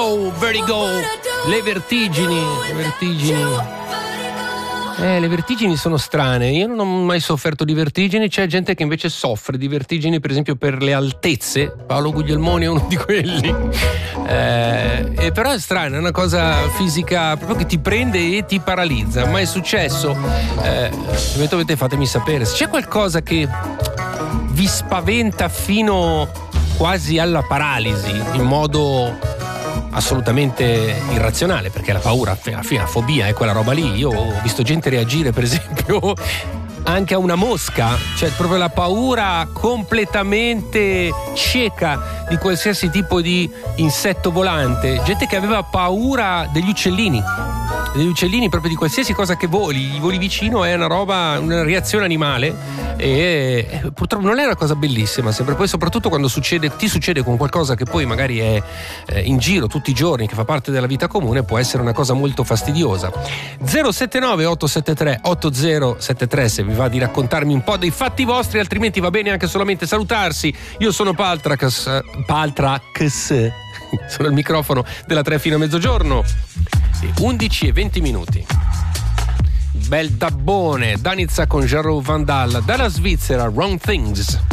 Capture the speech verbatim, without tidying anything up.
Oh, Vertigo, le vertigini, le vertigini. Eh, le vertigini sono strane. Io non ho mai sofferto di vertigini. C'è gente che invece soffre di vertigini, per esempio per le altezze. Paolo Guglielmoni è uno di quelli. Eh, e però è strano, è una cosa fisica proprio che ti prende e ti paralizza. Ma è successo? Eh, eventualmente fatemi sapere se c'è qualcosa che vi spaventa fino quasi alla paralisi, in modo assolutamente irrazionale, perché la paura, alla fine la fobia è quella roba lì. Io ho visto gente reagire, per esempio, anche a una mosca, cioè proprio la paura completamente cieca di qualsiasi tipo di insetto volante, gente che aveva paura degli uccellini degli uccellini, proprio di qualsiasi cosa che voli, gli voli vicino, è una roba, una reazione animale e, e purtroppo non è una cosa bellissima sempre. Poi soprattutto quando succede, ti succede con qualcosa che poi magari è eh, in giro tutti i giorni, che fa parte della vita comune, può essere una cosa molto fastidiosa. zero sette nove otto sette tre otto zero sette tre se vi va di raccontarmi un po' dei fatti vostri, altrimenti va bene anche solamente salutarsi. Io sono Paltrax Paltrax sono il microfono della tre fino a mezzogiorno. undici e venti minuti. Bel dabbone, Danizza con Jero Vandal, dalla Svizzera, Wrong Things.